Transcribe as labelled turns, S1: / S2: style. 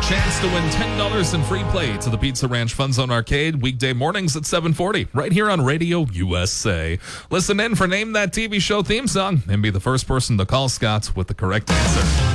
S1: Chance to win $10 in free play to the Pizza Ranch Fun Zone Arcade weekday mornings at 7:40 right here on Radio USA. Listen in for Name That TV Show theme song and be the first person to call Scott with the correct answer.